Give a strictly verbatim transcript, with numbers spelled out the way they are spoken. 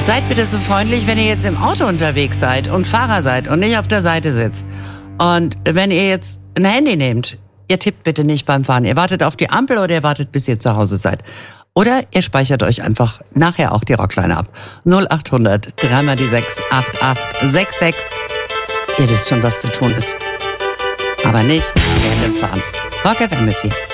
Seid bitte so freundlich, wenn ihr jetzt im Auto unterwegs seid und Fahrer seid und nicht auf der Seite sitzt. Und wenn ihr jetzt ein Handy nehmt, ihr tippt bitte nicht beim Fahren. Ihr wartet auf die Ampel oder ihr wartet, bis ihr zu Hause seid. Oder ihr speichert euch einfach nachher auch die Rockline ab. null acht hundert, dreimal die sechs, acht acht sechs sechs. Ihr wisst schon, was zu tun ist. Aber nicht während dem Fahren. Rock F M ist hier.